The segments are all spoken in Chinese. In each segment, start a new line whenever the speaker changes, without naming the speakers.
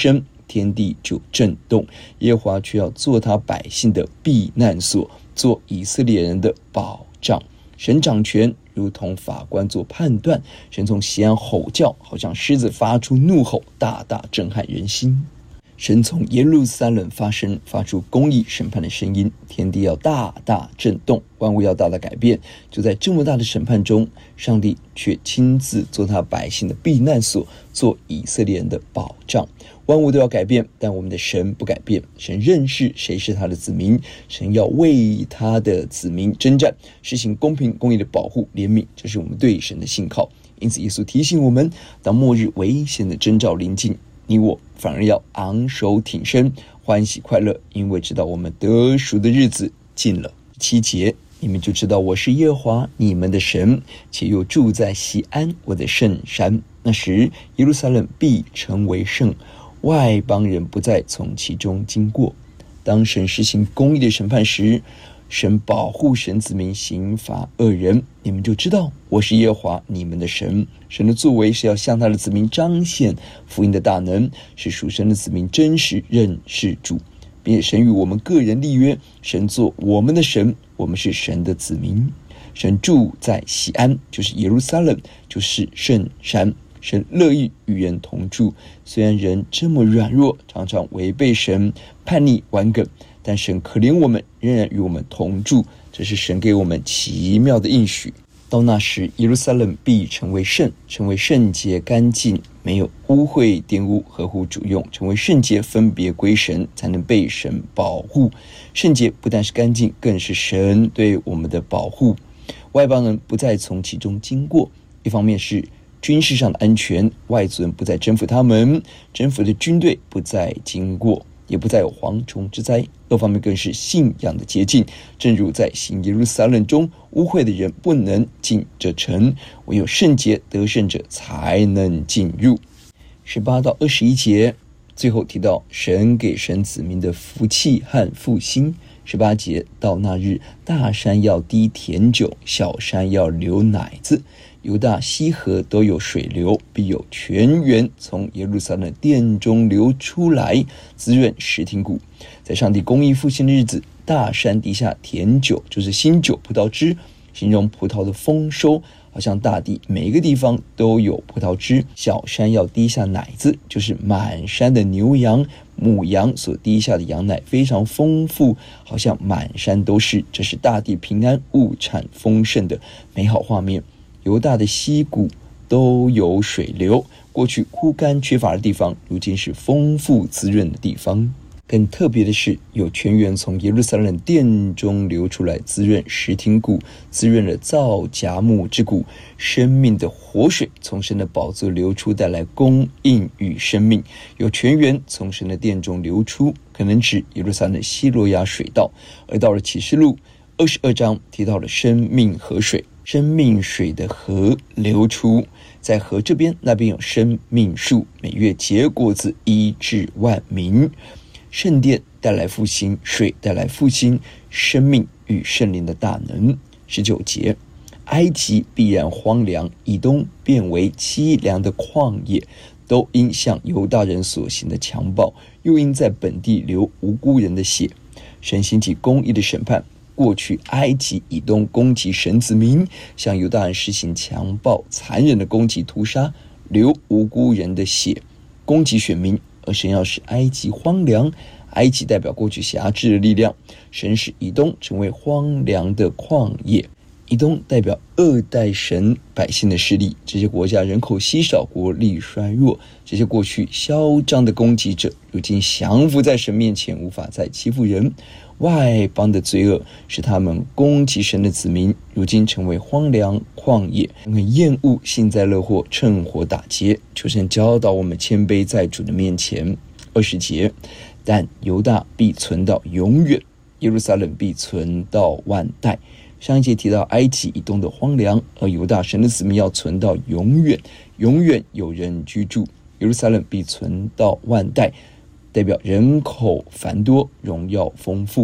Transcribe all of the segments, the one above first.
声，天地就震动。耶和华却要做他百姓的避难所，做以色列人的保障。神掌权，如同法官做判断。神从西安吼叫，好像狮子发出怒吼，大大震撼人心。神从耶路撒冷发声，发出公义审判的声音，天地要大大震动，万物要大大改变。就在这么大的审判中，上帝却亲自做他百姓的避难所，做以色列人的保障。万物都要改变，但我们的神不改变。神认识谁是他的子民，神要为他的子民征战，实行公平公义的保护怜悯，这是我们对神的信靠。因此耶稣提醒我们，当末日危险的征兆临近，你我反而要昂首挺身，欢喜快乐，因为知道我们得赎的日子近了。7节，你们就知道我是耶和华你们的神，且又住在锡安我的圣山。那时耶路撒冷必成为圣，外邦人不再从其中经过。当神实行公义的审判时，神保护神子民，刑罚恶人，你们就知道我是耶和华你们的神。神的作为是要向他的子民彰显福音的大能，使属神的子民真实认识主，并且神与我们个人立约，神做我们的神，我们是神的子民。神住在锡安，就是耶路撒冷，就是圣山。神乐意与人同住，虽然人这么软弱，常常违背神，叛逆顽梗，但神可怜我们，仍然与我们同住，这是神给我们奇妙的应许。到那时，耶路撒冷必成为圣，成为圣洁干净，没有污秽玷污，合乎主用，成为圣洁，分别归神，才能被神保护。圣洁不但是干净，更是神对我们的保护。外邦人不再从其中经过，一方面是军事上的安全，外族人不再征服他们，征服的军队不再经过，也不再有蝗虫之灾。另一方面更是信仰的捷径，正如在新耶路撒冷中，污秽的人不能进这城，唯有圣洁得胜者才能进入。18到21节，最后提到神给神子民的福气和复兴。18节，到那日，大山要滴甜酒，小山要流奶子，犹大西河都有水流，必有泉源从耶路撒冷殿中流出来，滋润石亭谷。在上帝公义复兴的日子，大山滴下甜酒，就是新酒葡萄汁，形容葡萄的丰收，好像大地每一个地方都有葡萄汁。小山要滴下奶子，就是满山的牛羊母羊所滴下的羊奶非常丰富，好像满山都是，这是大地平安物产丰盛的美好画面。犹大的溪谷都有水流，过去枯干缺乏的地方，如今是丰富滋润的地方。更特别的是，有泉源从耶路撒冷殿中流出来，滋润石亭谷，滋润了皂荚木之谷。生命的活水从神的宝座流出，带来供应与生命。有泉源从神的殿中流出，可能指耶路撒冷西罗亚水道。而到了启示录22章，提到了生命河水，生命水的河流出，在河这边那边有生命树，每月结果子，医治万民。圣殿带来复兴，水带来复兴，生命与圣灵的大能。19节，埃及必然荒凉，以东变为凄凉的旷野，都因向犹大人所行的强暴，又因在本地流无辜人的血。神兴起公义的审判，过去埃及以东攻击神子民，向犹大人实行强暴残忍的攻击屠杀，流无辜人的血，攻击选民。而神要使埃及荒凉，埃及代表过去辖制的力量，神使以东成为荒凉的旷野。以东代表恶待神百姓的势力，这些国家人口稀少，国力衰弱，这些过去嚣张的攻击者，如今降服在神面前，无法再欺负人。外邦的罪恶使他们攻击神的子民，如今成为荒凉旷野，因为厌恶幸灾乐祸，趁火打劫。求神教导我们谦卑在主的面前。20节，但犹大必存到永远，耶路撒冷必存到万代。上一节提到埃及以东的荒凉，而犹大神的子民要存到永远，永远有人居住。耶路撒冷必存到万代，代表人口繁多，荣耀丰富。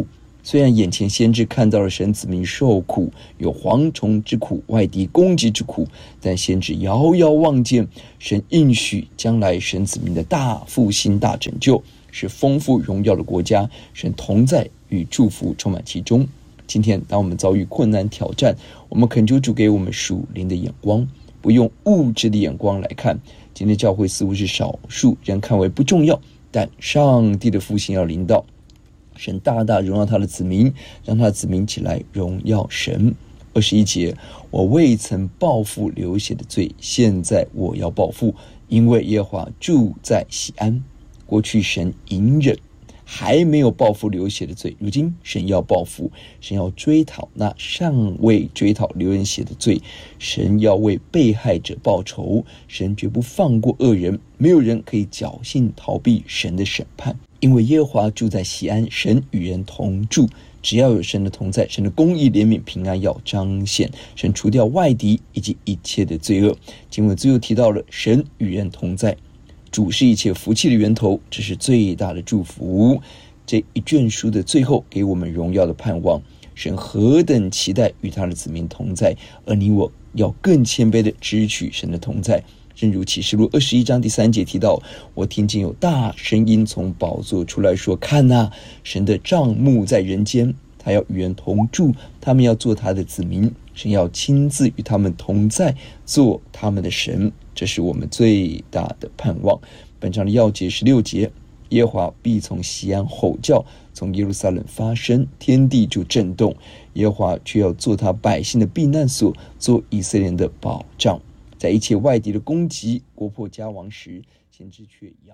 虽然眼前先知看到了神子民受苦，有蝗虫之苦、外敌攻击之苦，但先知遥遥望见神应许将来神子民的大复兴、大拯救，是丰富荣耀的国家，神同在与祝福充满其中。今天当我们遭遇困难挑战，我们恳求主给我们属灵的眼光，不用物质的眼光来看。今天教会似乎是少数人看为不重要，但上帝的复兴要临到，神大大荣耀他的子民，让他的子民起来荣耀神。21节，我未曾报复流血的罪，现在我要报复，因为耶和华住在锡安。过去神隐忍，还没有报复流血的罪，如今神要报复，神要追讨那尚未追讨流人血的罪，神要为被害者报仇，神绝不放过恶人，没有人可以侥幸逃避神的审判。因为耶和华住在锡安，神与人同住，只要有神的同在，神的公义、怜悯、平安要彰显，神除掉外敌以及一切的罪恶。经文最后提到了神与人同在，主是一切福气的源头，这是最大的祝福。这一卷书的最后给我们荣耀的盼望，神何等期待与他的子民同在，而你我要更谦卑的支取神的同在。正如启示录21章第3节提到，我听见有大声音从宝座出来说，看啊，神的帐幕在人间，他要与人同住，他们要做他的子民，神要亲自与他们同在，做他们的神。这是我们最大的盼望。本章的要节16节，耶和华必从锡安吼叫，从耶路撒冷发声，天地就震动，耶和华却要做他百姓的避难所，做以色列人的保障。在一切外敌的攻击、国破家亡时，先知却遥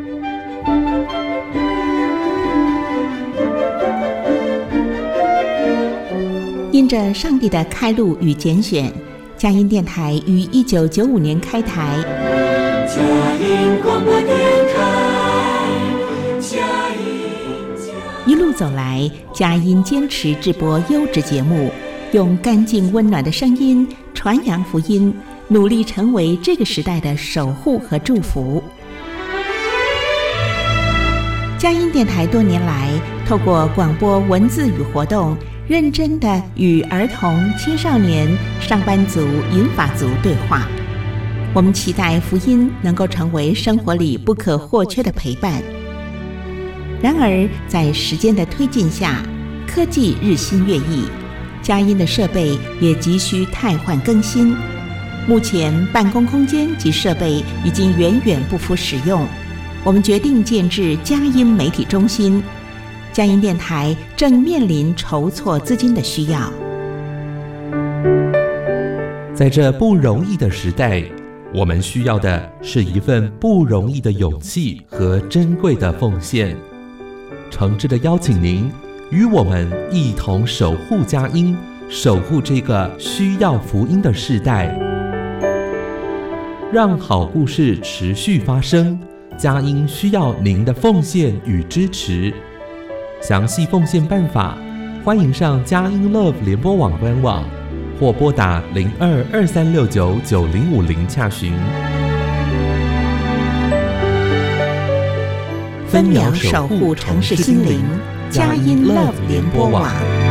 因着上帝的开路与拣选，佳音电台于1995年开台。
佳音广播电台，
一路走来，佳音坚持制播优质节目，用干净温暖的声音传扬福音，努力成为这个时代的守护和祝福。佳音电台多年来透过广播文字与活动，认真地与儿童、青少年、上班族、银发族对话。我们期待福音能够成为生活里不可或缺的陪伴。然而，在时间的推进下，科技日新月异，佳音的设备也急需汰换更新。目前办公空间及设备已经远远不敷使用，我们决定建置佳音媒体中心。佳音电台正面临筹措资金的需要。
在这不容易的时代，我们需要的是一份不容易的勇气和珍贵的奉献。诚挚地邀请您与我们一同守护佳音，守护这个需要福音的世代，让好故事持续发生。佳音需要您的奉献与支持。详细奉献办法，欢迎上佳音 Love 联播网官网，或拨打0223699050洽询。
分秒守护城市心灵，佳音 Love 联播网。